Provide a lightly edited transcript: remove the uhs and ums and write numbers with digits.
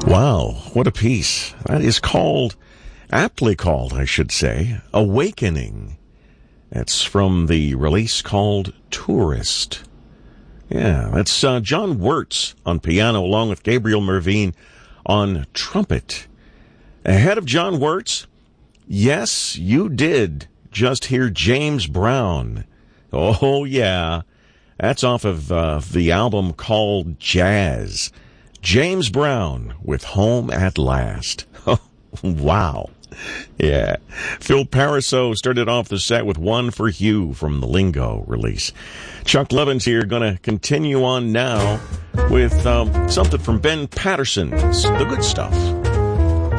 Wow, what a piece. That is aptly called, I should say, Awakening. That's from the release called Tourist. Yeah, that's John Wirtz on piano along with Gabriel Mervine on trumpet. Ahead of John Wirtz, yes, you did just hear James Brown. Oh, yeah. That's off of the album called Jazz. James Brown with Home at Last. Wow. Yeah. Phil Pariseau started off the set with One for Hugh from the Lingo release. Chuck Levins here, going to continue on now with something from Ben Patterson's The Good Stuff.